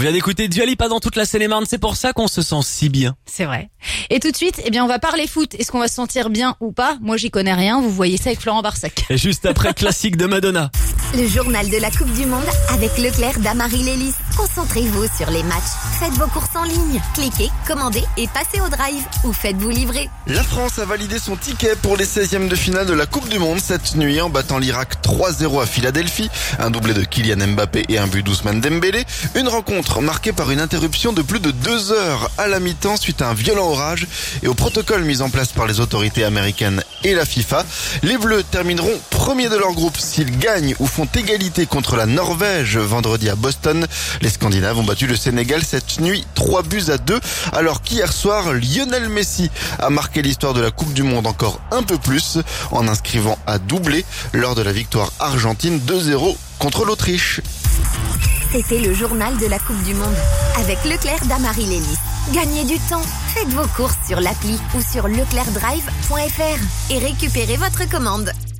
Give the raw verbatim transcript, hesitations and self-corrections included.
On vient d'écouter Dua Lipa dans toute la Seine-et-Marne, c'est pour ça qu'on se sent si bien. C'est vrai. Et tout de suite, eh bien, on va parler foot. Est-ce qu'on va se sentir bien ou pas? Moi, j'y connais rien. Vous voyez ça avec Florent Barsac. Et juste après, classique de Madonna. Le journal de la Coupe du Monde avec Leclerc d'Amarie Lélis. Concentrez-vous sur les matchs. Faites vos courses en ligne. Cliquez, commandez et passez au drive. Ou faites-vous livrer. La France a validé son ticket pour les seizièmes de finale de la Coupe du Monde cette nuit en battant l'Irak trois zéro à Philadelphie. Un doublé de Kylian Mbappé et un but d'Ousmane Dembélé. Une rencontre marquée par une interruption de plus de deux heures à la mi-temps suite à un violent orage et au protocole mis en place par les autorités américaines et la FIFA. Les Bleus termineront premiers de leur groupe s'ils gagnent ou font égalité contre la Norvège vendredi à Boston. Les Scandinaves ont battu le Sénégal cette nuit trois buts à deux, alors qu'hier soir, Lionel Messi a marqué l'histoire de la Coupe du Monde encore un peu plus en inscrivant à doublé lors de la victoire argentine deux zéro contre l'Autriche. C'était le journal de la Coupe du Monde avec Leclerc d'Amarie Lélis. Gagnez du temps. Faites vos courses sur l'appli ou sur leclercdrive point f r et récupérez votre commande.